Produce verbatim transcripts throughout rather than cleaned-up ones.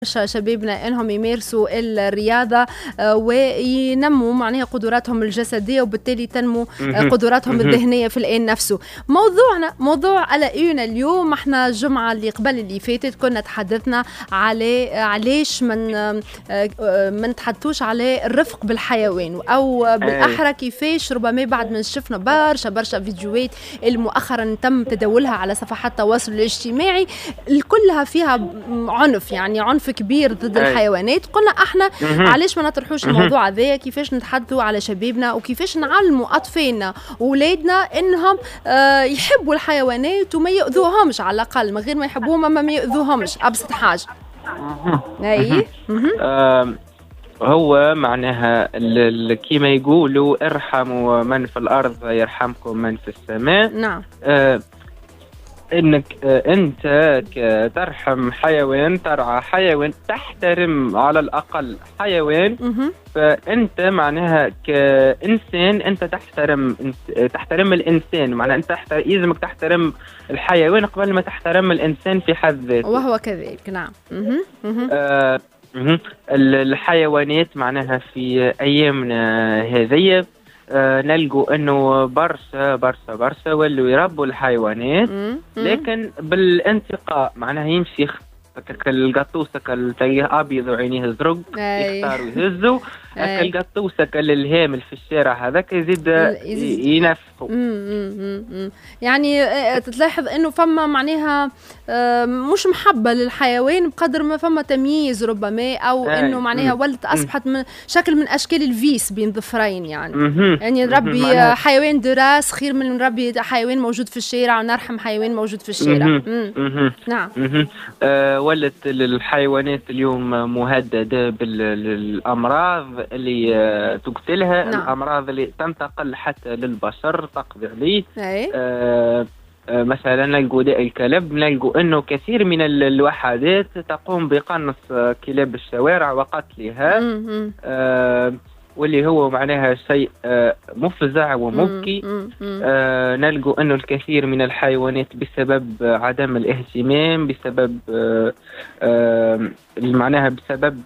برشا شبابنا انهم يمارسوا الرياضه آه، وينموا معناها قدراتهم الجسديه وبالتالي تنمو آه، قدراتهم الذهنيه في الان نفسه. موضوعنا موضوع على ايونا اليوم، احنا الجمعه اللي قبل اللي فاتت كنا تحدثنا على علاش من ما نتحدثوش على الرفق بالحيوان، او بالاحرى كيفاش ربما بعد ما شفنا برشا برشا فيديوهات اللي مؤخرا تم تداولها على صفحات التواصل الاجتماعي كلها فيها عنف، يعني عنف كبير ضد أي. الحيوانات. قلنا احنا علاش ما نطرحوش الموضوع هذا، كيفاش نتحدثوا على شبابنا وكيفاش نعلموا اطفالنا واولادنا انهم آه يحبوا الحيوانات وما يؤذوهمش، على الاقل من غير ما يحبوهم اما ما يؤذوهمش، ابسط حاجه. اي هو معناها كيما يقولوا ارحموا من في الارض يرحمكم من في السماء. نعم. آه انك انت ترحم حيوان، ترعى حيوان، تحترم على الاقل حيوان، فانت معناها كانسان انت تحترم تحترم الانسان، معناها انت يلزمك تحترم الحيوان قبل ما تحترم الانسان في حد ذاته، وهو كذلك. نعم. آه الحيوانات معناها في ايامنا هذه آه نلقوا انه برشا برشا برشا ولوا يربوا الحيوانات، لكن بالانتقاء، معناها يمشي القطوسه تلقاه ابيض وعينيه زرق يختاروا يهزوا، القطوسه الهامل في الشارع هذاك يزيد ينفخوا. يعني تلاحظ انه فما معناها مش محبه للحيوان بقدر ما فما تمييز ربما، او انه معناها ولت اصبحت من شكل من اشكال الفيس بين ظفرين، يعني يعني نربي حيوان دراس خير من نربي حيوان موجود في الشارع ونرحم حيوان موجود في الشارع. نعم. ولت الحيوانات اليوم مهدده بالامراض اللي تقتلها. نعم. الامراض اللي تنتقل حتى للبشر تقضي عليه. آه مثلا نلقوا داء الكلب، نلقوا انه كثير من الوحدات تقوم بقنص كلاب الشوارع وقتلها، آه واللي هو معناها شيء آه مفزع ومبكي. آه نلقوا انه الكثير من الحيوانات بسبب عدم الاهتمام، بسبب آه آه معناها بسبب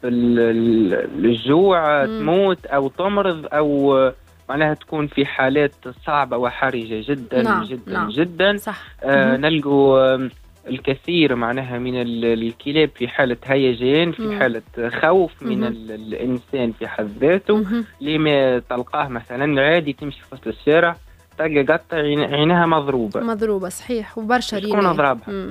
الجوع تموت او تمرض، او معناها تكون في حالات صعبة وحرجة جدا. نعم. جدا. نعم. جدا. صح. آه نلقوا الكثير معناها من الكلاب في حالة هيجان، في مم. حالة خوف من مم. الإنسان في حد ذاته. لما تلقاه مثلا عادي تمشي في وسط الشارع تلقى قطة عينها مضروبة مضروبة. صحيح. وبرشا رينة. شكون ضربها؟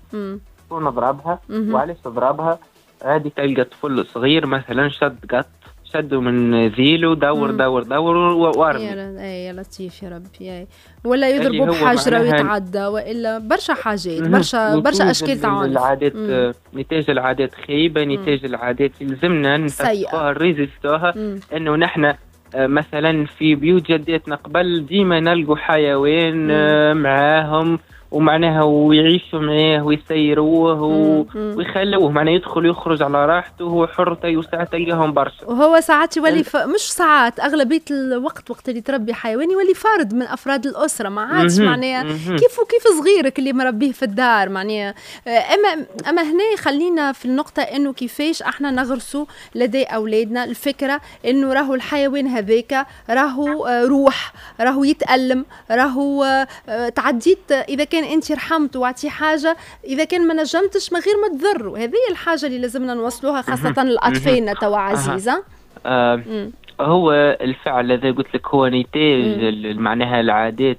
شكون ضربها؟ وعلاش ضربها؟ عادي تلقى طفل صغير مثلا شد قط، شدوا من ذيله دور مم. دور دور وارمي. يا, يا لطيف يا ربي. يا ولا يضربوا بحجره ويتعدى، والا برشا حاجات، برشا برشا اشكال تاع العادات. نتاج العادات خيبه، نتاج العادات يلزمنا نفتحوها نريزيستوها. انه نحن مثلا في بيوت جداتنا قبل ديما نلقوا حيوان مم. معاهم ومعناها ويعيشوا معاه ويسيروه ويخلوه معناها يدخل يخرج على راحته وهو حر، وساعات تلقاهم برشا. وهو ساعات يولي ف... مش ساعات، اغلبيه الوقت وقت اللي تربي حيوان يولي فرد من افراد الاسره، ما عادش معناها كيف وكيف صغيرك اللي مربيه في الدار معناها. اما اما هنا خلينا في النقطه انه كيفاش احنا نغرسوا لدي اولادنا الفكره انه راهو الحيوان هذاك راهو روح، راهو يتألم، راهو تعديت اذا كان انت رحمت وعطيه حاجه، اذا كان ما نجمتش من غير ما تضره. هذه الحاجه اللي لازمنا نوصلوها خاصه لاطفالنا توا عزيزه. آه هو الفعل الذي قلت لك هو نتاج معناها العادات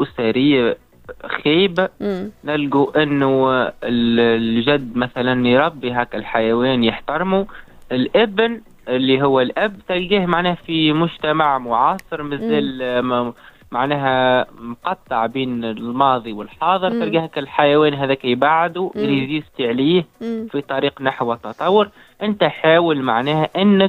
اسريه خيبه. نلقوا انه الجد مثلا يربي هكا الحيوان يحترمه، الابن اللي هو الاب تلقاه معناه في مجتمع معاصر مازال معناها مقطع بين الماضي والحاضر، تلقاه الحيوان هذاك يبعده يريزيست عليه مم. في طريق نحو التطور. انت حاول معناها انك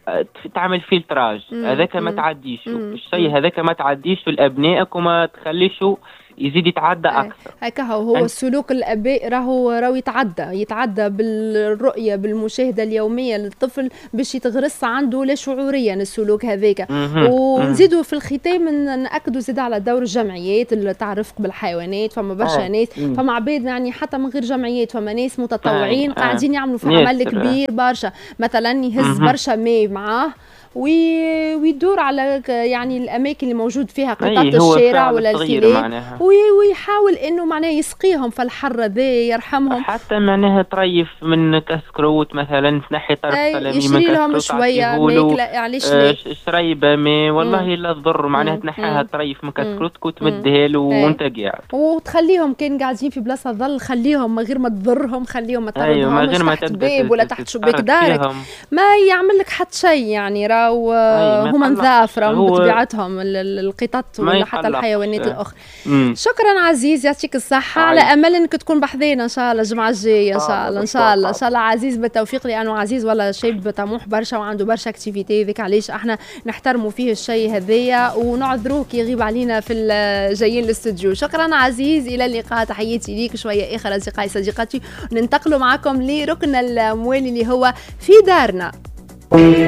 تعمل فلتراج، هذاك ما تعديشه الشيء، هذاك ما تعديشه لابنائك وما تخليشه يزيد يتعدى اكثر. هكا هو أنت... السلوك الاباء راهو راهو يتعدى يتعدى بالرؤيه بالمشاهده اليوميه للطفل باش يتغرس عنده لا شعوريا السلوك هذاك. ونزيدوا في الختام ناكدوا زيد على دور الجمعيات اللي تعرف بالحيوانات. فما برشا ناس فما عباد يعني حتى من غير جمعيات فما ناس متطوعين قاعدين يعملوا في عمل كبير برشا. مثلا يهز برشا ماء معاه ويدور على يعني الاماكن اللي موجود فيها قطط الشارع ولا الكلاب ويحاول انه معناه يسقيهم في الحر ذا يرحمهم. حتى معناها تريف من كسكروت مثلا تنحي طرف سلامي يشري لهم شويه ماكله علاش لا شريبه مي والله لا تضر معناها تنحيها طريف من كسكروت وتمدها له وانت قاعد وتخليهم كان قاعدين في بلاصه ظل خليهم من غير ما تضرهم خليهم ما تردهمش تحت باب ولا تحت شباك دارك ما يعمل لك حتى شيء يعني. وهما نظافرة بطبيعتهم القطط ولا حتى الحيوانات الأخرى. مم. شكرا عزيز يعطيك الصحة. على أمل أنك تكون بحذينا إن شاء الله الجمعة الجاية إن شاء الله إن شاء الله إن شاء الله. عزيز بالتوفيق لأنه عزيز ولا شاب طموح برشا وعنده برشا اكتيفيتي ذيك علاش احنا نحترموا فيه الشيء هذايا ونعذروه كي يغيب علينا في الجايين للاستوديو. شكرا عزيز إلى اللقاء. تحياتي ليك شوية آخر أصدقائي صديقاتي. ننتقلوا معكم لركن الموالي اللي هو في دارنا.